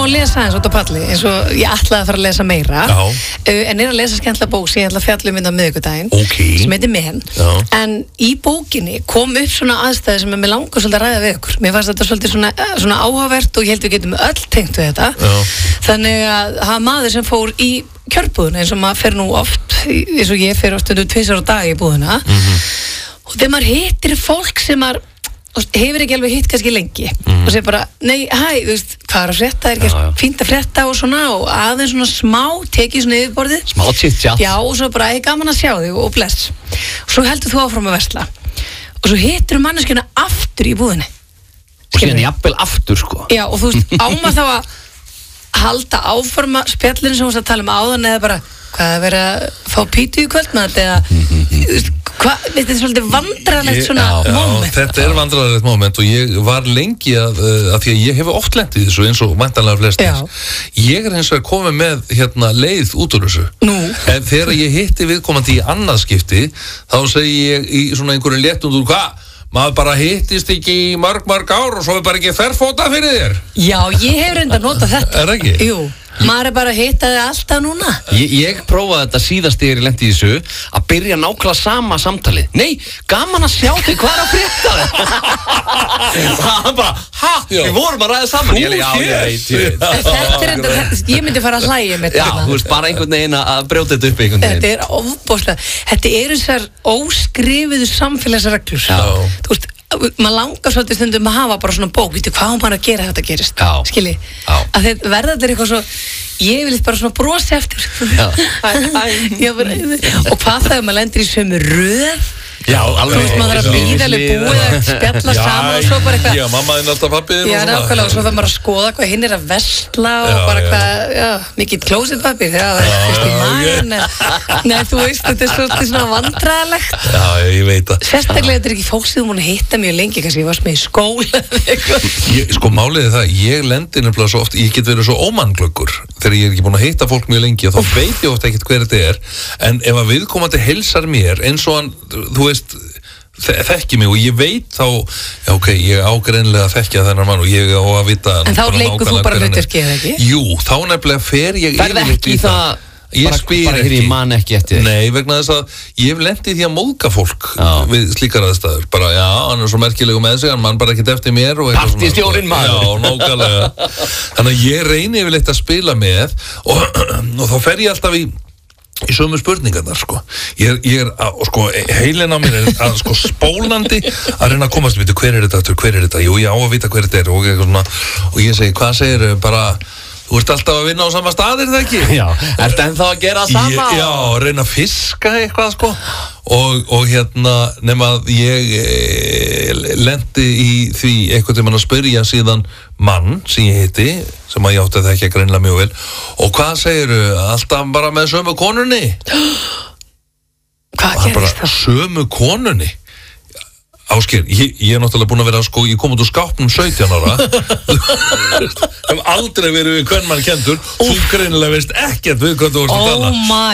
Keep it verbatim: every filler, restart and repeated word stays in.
að lesa eins út á palli eins og ég ætlaði að fara að lesa meira uh, en er að lesa skemmtilega bók sem ég ætla að fjalla um þetta á miðvikudaginn okay. sem heitir Men en í bókinni kom upp svona aðstæði sem er mér langar svolítið að ræða við ykkur mér fannst þetta svolítið svona, svona áhugavert og ég held við getum öll tengt við þetta Já. Þannig að hafa maður sem fór í kjörbúðuna eins og maður fer nú oft eins og ég fer oft undir tvisar á dag í búðuna mm-hmm. og þegar maður hittir fólk sem maður hefur ekki alveg hitt kannski lengi mm. og segir bara, nei, hæ, þú veist, hvað er að frétta, er ekki já, já. Fínt að frétta og svona og aðeins svona smá, tekið svona yfirborðið smá chit-chat já, og svo bara, ég gaman að sjá þig og bless og svo heldur þú áfram að versla og svo hittir þú manneskjuna aftur í búðinni og síðan jafnvel aftur, sko já, og þú veist, áma þá að halda áforma spjallinu sem þú veist að tala um áðan eða bara, hvað er verið að fá pítu í kvöldmat eða, þú veist Hvað, þetta er svolítið vandræðalegt svona já, moment. Þetta er vandræðalegt moment og ég var lengi að, að því að ég hef oft lent í þessu eins og væntanlega flestir. Ég er eins og að koma með hérna leið út úr þessu. Nú. En þegar ég hitti viðkomandi í annað skipti, þá segi ég í svona einhverju léttum úr hvað? Maður bara hittist ekki í mörg, mörg ár og svo er bara ekki ferfóta fyrir þér. Já, ég hef reynda að nota þetta. Er ekki? Jú. Maður er bara að hitta þig alltaf núna. Ég, ég prófaði þetta síðast þegar ég lendi í þessu að byrja nákvæmlega sama samtalið. Nei, gaman að sjá þig, hvað er að frétta þig? Það er bara, ha, við vorum að ræða saman. Ég, já, ég veit, ég veit. Þetta er enda, ég myndi fara að hlæja með þetta. Já, þú veist, bara einhvern veginn að brjóta þetta upp einhvern veginn. Þetta er ofboðslega, þetta eru þessar óskrifuðu samfélagsreglur. Þú veist, maður langar svolítið stundum að hafa bara svona bók, veitu hvað maður að gera þetta gerist skilji, að þetta verða þetta er eitthvað svo ég vil bara svona brosa eftir Já, bara, og hvað það er maður lendir í sömu röð Já, alveg. Þú veist, maður þarf að bíða alveg búið að spjalla saman og svo bara eitthvað. Já, mamma þinn alltaf pappið. Já, nákvæmlega, og svo þarf maður að skoða hvað hinn er að versla og bara hvað, já, mikið klósettpappír, já, það er fyrst í magan. Nei, þú veist, þetta er svolítið svona vandræðalegt. Já, ég veit það. Sérstaklega þetta er ekki fólk sem þú múin að hitta mjög lengi, kannski ég varst með í skóla eða eitthvað. Ég, sko, málið er það, ég lendi nefnilega svo oft, ég get verið svo ómannglöggur þegar ég er ekki búin að hitta fólk mjög lengi og þá veit ég oft ekkert hver þetta er, en ef að viðkomandi heilsar mér eins og hann, þú veist, þekki mig og ég veit þá, já ok, ég ágreinlega að þekkja þennan mann og ég á að vita en þá leikur þú bara hlutverkið, ekki? Jú, þá nefnilega fer ég Ferð ekki í það Ég bara, spyr bara ekki. Ég man ekki eftir þér. Nei, vegna þess að ég hef lent í því að móðga fólk já. Við slíkar aðstæður. Bara, já, hann er svo merkilegu með sig, hann mann bara ekkert eftir mér og eitthvað svona. Partistjórinn maður. Já, nákvæmlega. Þannig að ég reyni yfirleitt að spila með og, og þá fer ég alltaf í í sömu spurningarnar, sko. Ég er, ég er að, sko, heilin á mér er að, sko, spólandi að reyna að komast, veitu, hver er þetta, hver er þetta? Jú, ég á að vita hver þetta er og eitthvað svona og ég segi, hvað segir bara þú ert alltaf að vinna á sama staðir, það ekki? Já, ertu ennþá að gera sama? Ég, já, reyna að fiska eitthvað, sko. Og, og hérna, nema að ég e, lendi í því eitthvað til mann að spyrja síðan mann sem ég hitti, sem að ég átti að þekka greinilega mjög vel. Og hvað segirðu? Alltaf bara með sömu konunni? Hvað gerist það? Sömu konunni? Ásgeir, ég, ég er náttúrulega búin að vera sko, ég kom út úr skápnum sautján ára hef aldrei verið við hvern mann kendur þú greinilega veist ekkert við hvað þú varst að tala Oh my